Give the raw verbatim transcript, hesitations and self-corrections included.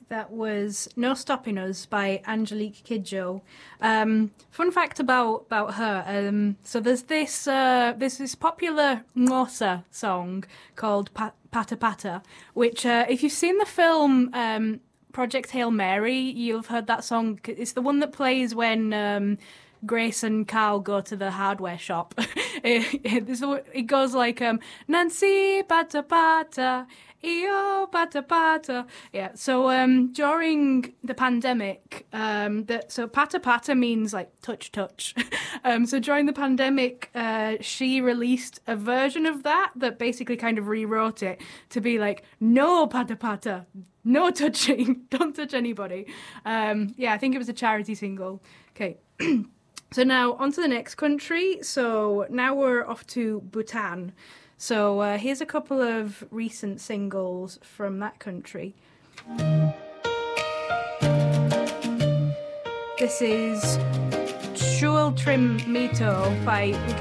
that was No Stopping Us by Angelique Kidjo. Um, fun fact about, about her, um, so there's this uh, there's this popular Ngosa song called pa- Pata Pata, which uh, if you've seen the film um, Project Hail Mary, you'll have heard that song. It's the one that plays when um, Grace and Carl go to the hardware shop. it, it, it goes like, um, Nancy Pata Pata, Io Pata Pata. Yeah, so um, during the pandemic, um, the, so Pata Pata means like touch, touch. um, so during the pandemic, uh, she released a version of that that basically kind of rewrote it to be like, no Pata Pata, no touching, don't touch anybody. Um, yeah, I think it was a charity single. Okay. So now on to the next country. So now we're off to Bhutan. So uh, here's a couple of recent singles from that country. This is Chul Trim Mito by